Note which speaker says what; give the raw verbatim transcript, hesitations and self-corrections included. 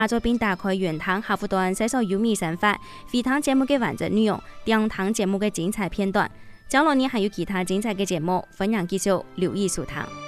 Speaker 1: 下载并打开原汤客户端，搜索优米生活，回听节目嘅完整内容，点听节目嘅精彩片段。将来呢还有其他精彩嘅节目，分享继续留意收听。